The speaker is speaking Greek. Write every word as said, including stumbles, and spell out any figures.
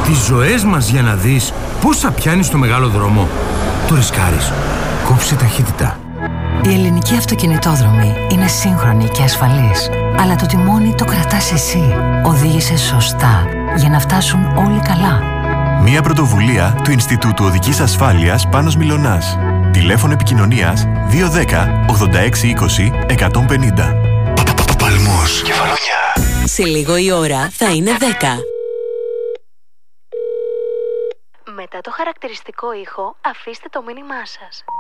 Τις ζωές μας για να δεις πόσα πιάνει στο μεγάλο δρόμο. Το ρισκάρεις. Κόψε ταχύτητα. Η ελληνική αυτοκινητόδρομη είναι σύγχρονη και ασφαλής. Αλλά το τιμόνι το κρατάς εσύ. Οδήγησε σωστά για να φτάσουν όλοι καλά. Μια πρωτοβουλία του Ινστιτούτου Οδικής Ασφάλειας Πάνος Μιλωνάς. Τηλέφωνο επικοινωνίας δύο ένα μηδέν ογδόντα έξι είκοσι εκατόν πενήντα. Παλμός, Κεφαλονιά. Σε λίγο η ώρα θα είναι δέκα. Μετά το χαρακτηριστικό ήχο, αφήστε το μήνυμά σας.